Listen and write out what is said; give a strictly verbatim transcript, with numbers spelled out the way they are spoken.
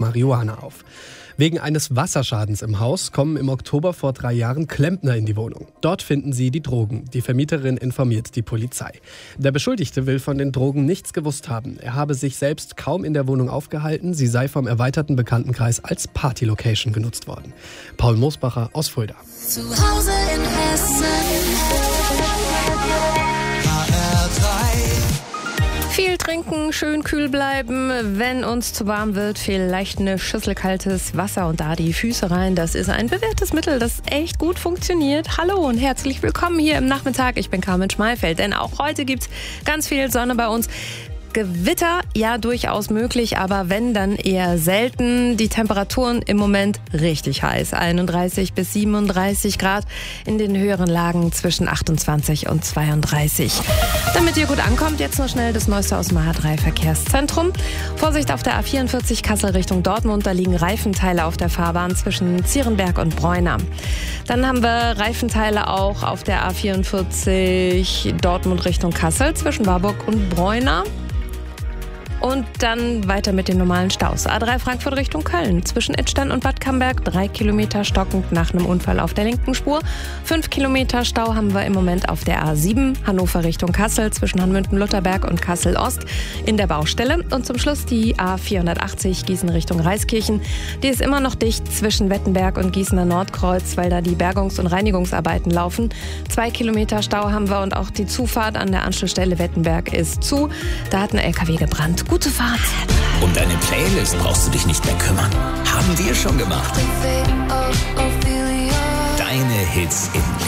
Marihuana auf. Wegen eines Wasserschadens im Haus kommen im Oktober vor drei Jahren Klempner in die Wohnung. Dort finden sie die Drogen. Die Vermieterin informiert die Polizei. Der Beschuldigte will von den Drogen nichts gewusst haben. Er habe sich selbst kaum in der Wohnung aufgehalten. Sie sei vom erweiterten Bekanntenkreis als Partylocation genutzt worden. Paul Mosbacher aus Fulda. Zu Hause in Hessen. H R drei. Viel trinken, schön kühl bleiben. Wenn uns zu warm wird, vielleicht eine Schüssel kaltes Wasser und da die Füße rein. Das ist ein bewährtes Mittel, das echt gut funktioniert. Hallo und herzlich willkommen hier im Nachmittag. Ich bin Carmen Schmalfeld, denn auch heute gibt's ganz viel Sonne bei uns. Gewitter, ja, durchaus möglich, aber wenn, dann eher selten. Die Temperaturen im Moment richtig heiß. einunddreißig bis siebenunddreißig Grad, in den höheren Lagen zwischen achtundzwanzig und zweiunddreißig. Damit ihr gut ankommt, jetzt noch schnell das Neueste aus dem H drei Verkehrszentrum. Vorsicht auf der A vierundvierzig Kassel Richtung Dortmund, da liegen Reifenteile auf der Fahrbahn zwischen Zierenberg und Bräuna. Dann haben wir Reifenteile auch auf der A vierundvierzig Dortmund Richtung Kassel zwischen Warburg und Bräuna. Und dann weiter mit den normalen Staus. A drei Frankfurt Richtung Köln. Zwischen Idstein und Bad Camberg drei Kilometer stockend nach einem Unfall auf der linken Spur. Fünf Kilometer Stau haben wir im Moment auf der A sieben. Hannover Richtung Kassel zwischen Hanmünden-Lutterberg und Kassel-Ost in der Baustelle. Und zum Schluss die A vierhundertachtzig Gießen Richtung Reiskirchen. Die ist immer noch dicht zwischen Wettenberg und Gießener Nordkreuz, weil da die Bergungs- und Reinigungsarbeiten laufen. Zwei Kilometer Stau haben wir und auch die Zufahrt an der Anschlussstelle Wettenberg ist zu. Da hat ein L K W gebrannt. Gute Fahrt. Um deine Playlist brauchst du dich nicht mehr kümmern. Haben wir schon gemacht. Deine Hits in